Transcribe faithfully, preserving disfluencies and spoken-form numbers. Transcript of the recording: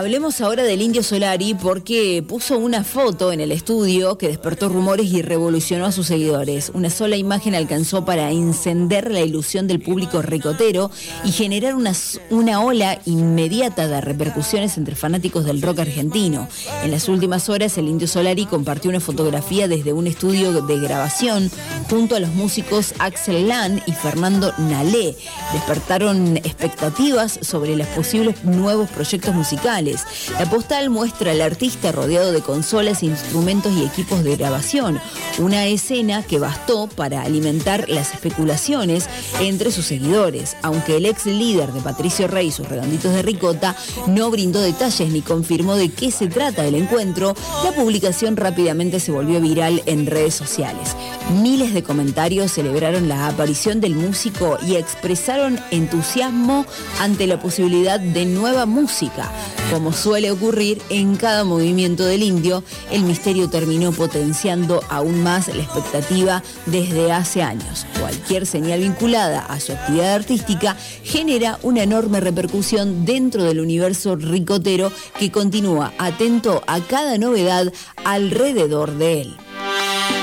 Hablemos ahora del Indio Solari porque puso una foto en el estudio que despertó rumores y revolucionó a sus seguidores. Una sola imagen alcanzó para encender la ilusión del público ricotero y generar una, una ola inmediata de repercusiones entre fanáticos del rock argentino. En las últimas horas, el Indio Solari compartió una fotografía desde un estudio de grabación junto a los músicos Axel Land y Fernando Nalé. Despertaron expectativas sobre los posibles nuevos proyectos musicales. La postal muestra al artista rodeado de consolas, instrumentos y equipos de grabación, una escena que bastó para alimentar las especulaciones entre sus seguidores, aunque el ex líder de Patricio Rey y sus redonditos de ricota no brindó detalles ni confirmó de qué se trata el encuentro. La publicación rápidamente se volvió viral en redes sociales. Miles de comentarios celebraron la aparición del músico y expresaron entusiasmo ante la posibilidad de nueva música. Como suele ocurrir en cada movimiento del Indio, el misterio terminó potenciando aún más la expectativa desde hace años. Cualquier señal vinculada a su actividad artística genera una enorme repercusión dentro del universo ricotero que continúa atento a cada novedad alrededor de él.